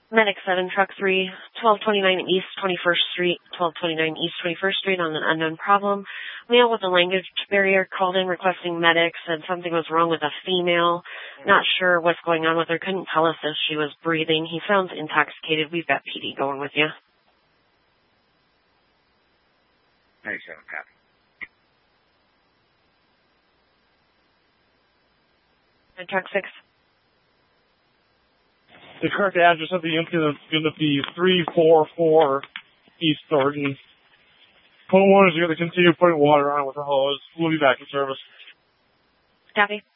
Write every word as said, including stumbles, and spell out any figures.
Medic seven, Truck three, twelve twenty-nine East twenty-first Street, twelve twenty-nine East twenty-first Street on an unknown problem. Male with a language barrier called in requesting medics, said something was wrong with a female. Not sure what's going on with her. Couldn't tell us if she was breathing. He sounds intoxicated. We've got P D going with you. ninety-seven, copy. And Truck six. The correct address of the incident is going to be three four four East Thornton. Homeowners are going to continue putting water on with a hose. We'll be back in service. Copy.